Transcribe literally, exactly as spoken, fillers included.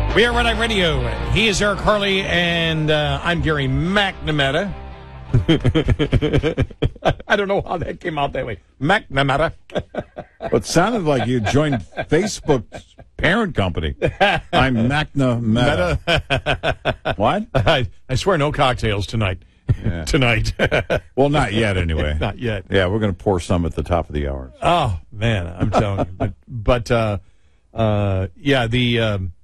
We are Red Eye Radio. He is Eric Harley, and uh, I'm Gary McNamara. I don't know how that came out that way. McNamara. Well, it sounded like you joined Facebook's parent company. I'm McNamara. What? I, I swear no cocktails tonight. Yeah. Tonight. Well, not yet anyway. Not yet. Yeah, we're going to pour some at the top of the hour. Oh, man, I'm telling you. But, but uh, uh, yeah, the... Um,